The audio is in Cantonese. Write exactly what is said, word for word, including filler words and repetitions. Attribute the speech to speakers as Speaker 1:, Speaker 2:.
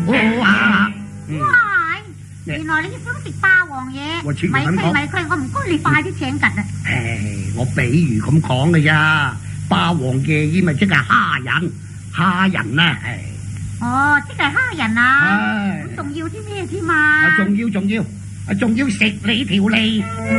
Speaker 1: 好啊！
Speaker 2: 哇！原來你想食霸王嘢，
Speaker 1: 我全
Speaker 2: 咪
Speaker 1: 咁講。
Speaker 2: 佢咪佢，我唔該你快啲請吉啊！
Speaker 1: 誒，我比喻咁講嘅咋，霸王嘅意咪即係蝦仁，蝦仁啊！
Speaker 2: 哦，即係蝦仁啊！
Speaker 1: 唉，
Speaker 2: 仲要啲咩添啊？
Speaker 1: 仲要仲要，仲要食你條脷。